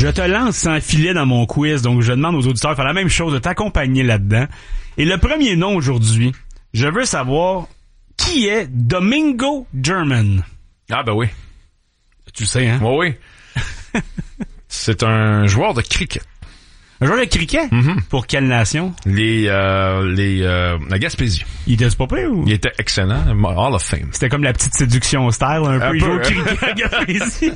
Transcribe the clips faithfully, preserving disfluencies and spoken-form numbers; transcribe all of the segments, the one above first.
Je te lance sans filet dans mon quiz, donc je demande aux auditeurs de faire la même chose, de t'accompagner là-dedans. Et le premier nom aujourd'hui, je veux savoir qui est Domingo German. Ah ben oui. Tu le sais, hein? Oui, oui. C'est un joueur de cricket. Un joueur de cricket? Mm-hmm. Pour quelle nation? Les, euh, les, euh, la Gaspésie. Il était pas pire ou? Il était excellent. Hall of Fame. C'était comme la petite séduction style, un, un peu. peu Il jouait au hein? cricket à Gaspésie.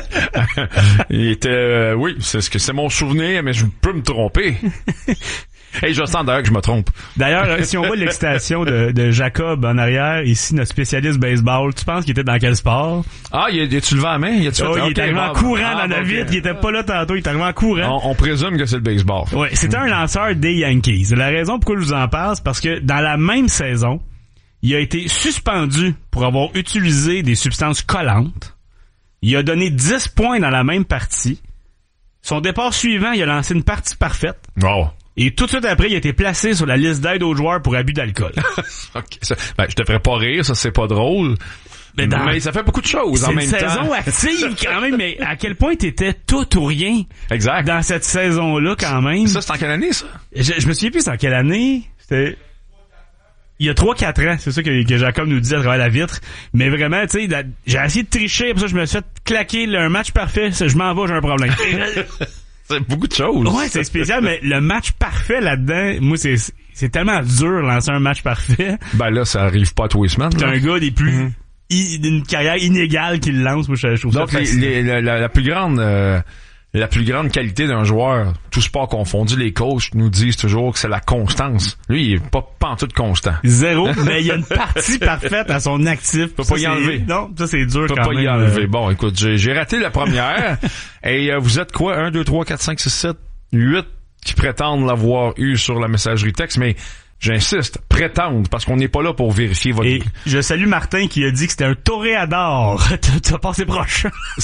Il était, euh, oui, c'est ce que c'est mon souvenir, mais je peux me tromper. Hey, je sens d'ailleurs que je me trompe. D'ailleurs, si on voit l'excitation de, de Jacob en arrière, ici, notre spécialiste baseball, tu penses qu'il était dans quel sport? Ah, il a-tu levé la main? Il, a-tu oh, fait... il okay, est arrivé bon, en courant ah, dans la okay. vitre, il était pas là tantôt, il est arrivé en courant. On, on présume que c'est le baseball. Ouais, c'était un lanceur des Yankees. La raison pourquoi je vous en parle, c'est parce que dans la même saison, il a été suspendu pour avoir utilisé des substances collantes. Il a donné dix points dans la même partie. Son départ suivant, il a lancé une partie parfaite. Wow. Et tout de suite après, il a été placé sur la liste d'aide aux joueurs pour abus d'alcool. Okay, ça, ben, je devrais pas rire, ça c'est pas drôle. Mais, dans, mais ça fait beaucoup de choses en même temps. C'est une saison active quand même, mais à quel point t'étais tout ou rien. Exact. Dans cette saison-là quand même. Ça, c'est en quelle année, ça? Je, je me souviens plus c'est en quelle année. C'était... Il y a trois quatre ans, c'est ça que, que Jacob nous dit à travers la vitre. Mais vraiment, tu sais, j'ai essayé de tricher, pour ça je me suis fait claquer là, un match parfait. Je m'en vais, j'ai un problème. C'est beaucoup de choses. Ouais, c'est spécial, mais le match parfait là-dedans, moi, c'est c'est tellement dur de lancer un match parfait. Ben là, ça arrive pas à tous les semaines. C'est un gars des plus... Mm-hmm. I, d'une carrière inégale qu'il lance, moi, je trouve donc, ça les, les, la, la, la plus grande... Euh, la plus grande qualité d'un joueur, tout sport confondu, les coachs nous disent toujours que c'est la constance. Lui, il est pas pantoute constant. Zéro, mais il y a une partie parfaite à son actif. Peut pas y enlever. Non, ça c'est dur Peut quand pas même. y enlever. Bon, écoute, j'ai, j'ai raté la première. Et euh, vous êtes quoi? un, deux, trois, quatre, cinq, six, sept, huit qui prétendent l'avoir eu sur la messagerie texte, mais j'insiste, prétendre, parce qu'on n'est pas là pour vérifier votre... Et je salue Martin qui a dit que c'était un toréador. T'as passé proche.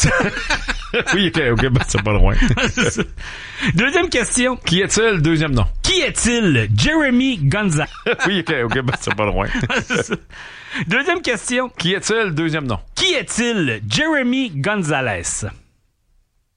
Oui, ok, ok, ben c'est pas loin. Deuxième question. Qui est-il? Deuxième nom. Qui est-il? Jeremy Gonzalez. Oui, ok, ok, ben c'est pas loin. Deuxième question. Qui est-il? Deuxième nom. Qui est-il? Jeremy Gonzalez.